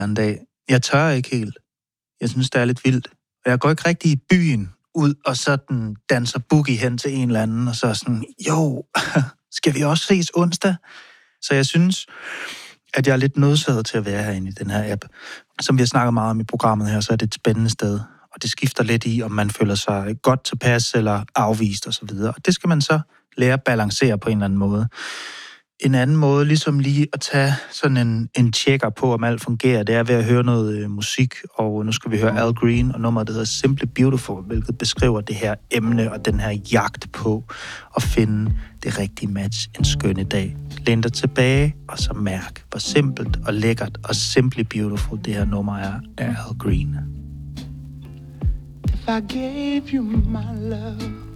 en dag. Jeg tør ikke helt. Jeg synes, det er lidt vildt. Og jeg går ikke rigtig i byen ud og sådan danser boogie hen til en eller anden, og så sådan, jo, skal vi også ses onsdag? Så jeg synes, at jeg er lidt nødsaget til at være herinde i den her app. Som vi har snakket meget om i programmet her, så er det et spændende sted. Og det skifter lidt i, om man føler sig godt tilpas eller afvist osv. Og det skal man så lære at balancere på en eller anden måde. En anden måde, ligesom lige at tage sådan en tjekker på, om alt fungerer, det er ved at høre noget musik, og nu skal vi høre Al Green, og nummeret, der hedder Simply Beautiful, hvilket beskriver det her emne og den her jagt på at finde det rigtige match en skønne dag. Læn dig tilbage, og så mærk, hvor simpelt og lækkert og Simply Beautiful det her nummer er af Al Green. If I gave you my love,